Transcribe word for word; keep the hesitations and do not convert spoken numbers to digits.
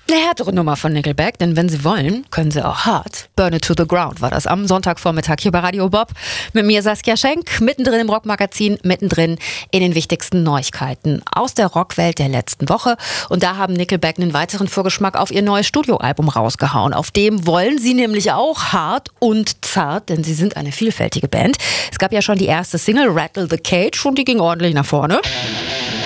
Eine härtere Nummer von Nickelback, denn wenn sie wollen, können sie auch hart. Burn It to the Ground war das am Sonntagvormittag hier bei Radio Bob. Mit mir Saskia Schenk, mittendrin im Rockmagazin, mittendrin in den wichtigsten Neuigkeiten aus der Rockwelt der letzten Woche. Und da haben Nickelback einen weiteren Vorgeschmack auf ihr neues Studioalbum rausgehauen. Auf dem wollen sie nämlich auch hart und zart, denn sie sind eine vielfältige Band. Es gab ja schon die erste Single, Rattle the Cage, und die ging ordentlich nach vorne.